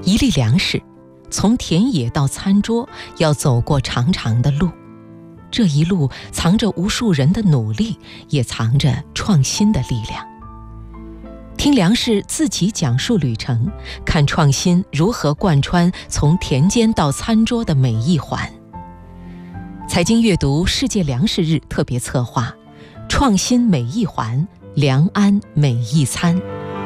一粒粮食，从田野到餐桌，要走过长长的路。这一路藏着无数人的努力，也藏着创新的力量。听粮食自己讲述旅程，看创新如何贯穿从田间到餐桌的每一环。财经阅读世界粮食日特别策划，创新每一环，良安每一餐。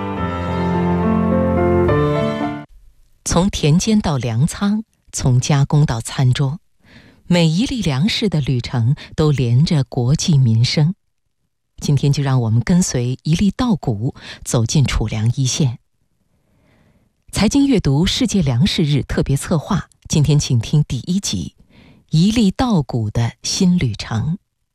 从田间到粮仓，从加工到餐桌，每一粒粮食的旅程都连着国计民生。今天就让我们跟随一粒稻谷走进储粮一线。财经阅读世界粮食日特别策划，今天请听第1集，一粒稻谷的新旅程。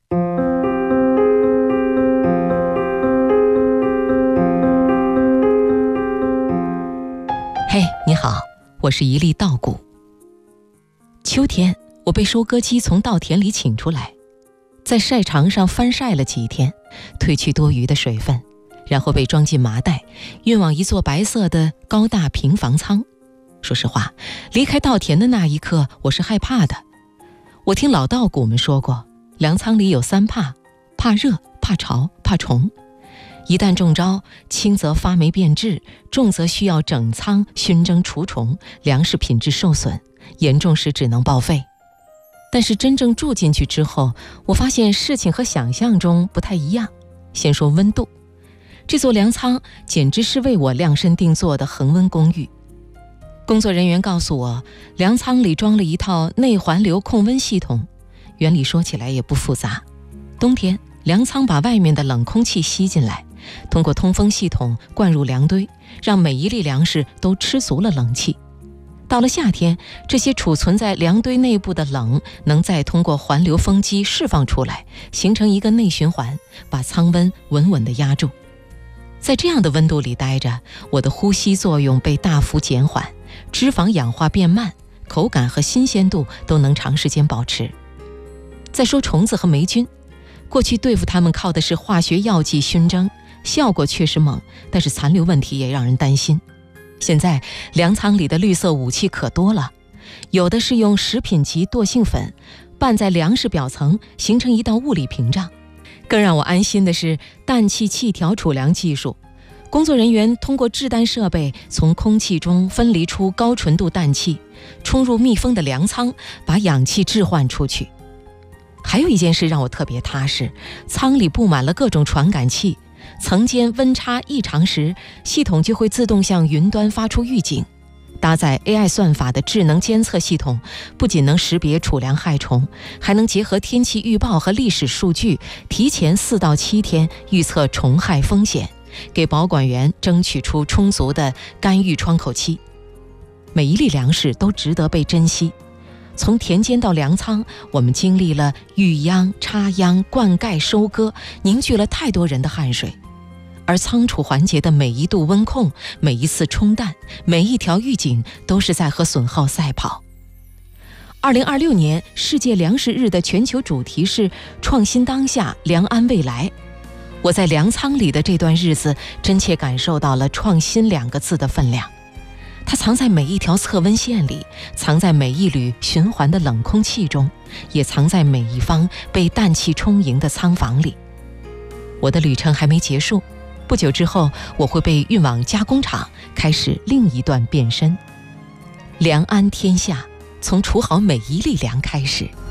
嘿，你好，我是一粒稻谷。秋天，我被收割机从稻田里请出来，在晒场上翻晒了几天，褪去多余的水分，然后被装进麻袋，运往一座白色的高大平房仓。说实话，离开稻田的那一刻，我是害怕的。我听老稻谷们说过，粮仓里有3怕：怕热、怕潮、怕虫。一旦中招，轻则发霉变质，重则需要整仓熏蒸除虫，粮食品质受损，严重时只能报废。但是真正住进去之后，我发现事情和想象中不太一样。先说温度，这座粮仓简直是为我量身定做的恒温公寓。工作人员告诉我，粮仓里装了一套内环流控温系统，原理说起来也不复杂。冬天，粮仓把外面的冷空气吸进来，通过通风系统灌入粮堆，让每一粒粮食都吃足了冷气。到了夏天，这些储存在粮堆内部的冷能再通过环流风机释放出来，形成一个内循环，把仓温稳稳地压住。在这样的温度里待着，我的呼吸作用被大幅减缓，脂肪氧化变慢，口感和新鲜度都能长时间保持。再说虫子和霉菌，过去对付它们靠的是化学药剂熏蒸，效果确实猛，但是残留问题也让人担心。现在粮仓里的绿色武器可多了，有的是用食品级惰性粉拌在粮食表层，形成一道物理屏障。更让我安心的是氮气气条储粮技术，工作人员通过制氮设备从空气中分离出高纯度氮气，冲入密封的粮仓，把氧气置换出去。还有一件事让我特别踏实，仓里布满了各种传感器，层间温差异常时，系统就会自动向云端发出预警。搭载 AI 算法的智能监测系统，不仅能识别储粮害虫，还能结合天气预报和历史数据，提前4到7天预测虫害风险，给保管员争取出充足的干预窗口期。每一粒粮食都值得被珍惜。从田间到粮仓，我们经历了育秧、插秧、灌溉、收割，凝聚了太多人的汗水。而仓储环节的每一度温控，每一次冲淡，每一条预警，都是在和损耗赛跑。2026年世界粮食日的全球主题是创新当下，良安未来。我在粮仓里的这段日子，真切感受到了创新2个字的分量。它藏在每一条测温线里，藏在每一缕循环的冷空气中，也藏在每一方被氮气充盈的仓房里。我的旅程还没结束，不久之后，我会被运往加工厂，开始另一段变身。良安天下，从储好每一粒粮开始。